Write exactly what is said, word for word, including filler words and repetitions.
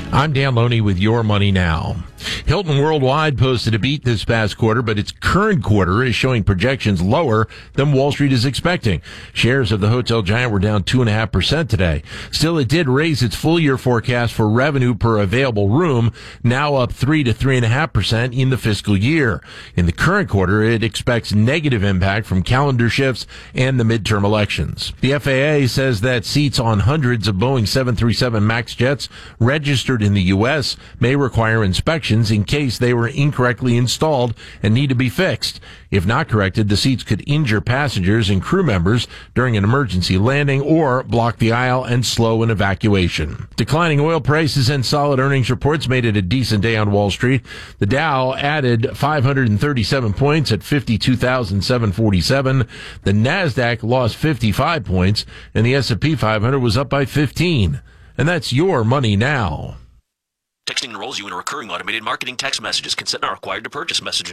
I'm Dan Loney with Your Money Now. Hilton Worldwide posted a beat this past quarter, but its current quarter is showing projections lower than Wall Street is expecting. Shares of the hotel giant were down two point five percent today. Still, it did raise its full-year forecast for revenue per available room, now up three to three point five percent in the fiscal year. In the current quarter, it expects negative impact from calendar shifts and the midterm elections. The F A A says that seats on hundreds of Boeing seven thirty-seven MAX jets registered in the U S may require inspections in case they were incorrectly installed and need to be fixed. If not corrected, the seats could injure passengers and crew members during an emergency landing or block the aisle and slow an evacuation. Declining oil prices and solid earnings reports made it a decent day on Wall Street. The Dow added five hundred thirty-seven points at fifty-two thousand seven hundred forty-seven. The Nasdaq lost fifty-five points, and the S and P five hundred was up by fifteen. And that's Your Money Now. Texting enrolls you in a recurring automated marketing text messages. Consent not required to purchase. Message